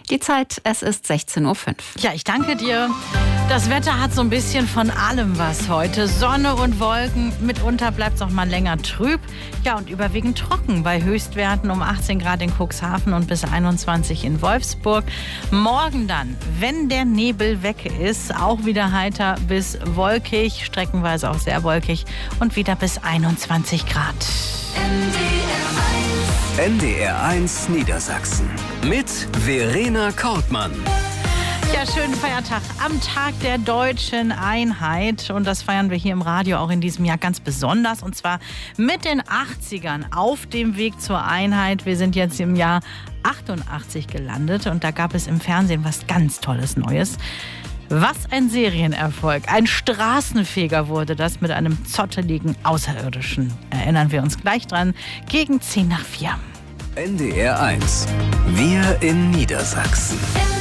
Die Zeit, es ist 16:05 Uhr. Ja, ich danke dir. Das Wetter hat so ein bisschen von allem was heute. Sonne und Wolken, mitunter bleibt es auch mal länger trüb. Ja, und überwiegend trocken bei Höchstwerten um 18 Grad in Cuxhaven und bis 21 in Wolfsburg. Morgen dann, wenn der Nebel weg ist, auch wieder heiter bis wolkig, streckenweise auch sehr wolkig und wieder bis 21 Grad. NDR1 Niedersachsen mit Verena Kortmann. Ja, schönen Feiertag am Tag der Deutschen Einheit. Und das feiern wir hier im Radio auch in diesem Jahr ganz besonders. Und zwar mit den 80ern auf dem Weg zur Einheit. Wir sind jetzt im Jahr 88 gelandet und da gab es im Fernsehen was ganz Tolles Neues. Was ein Serienerfolg. Ein Straßenfeger wurde das mit einem zotteligen Außerirdischen. Erinnern wir uns gleich dran. Gegen 4:10. NDR1. Wir in Niedersachsen.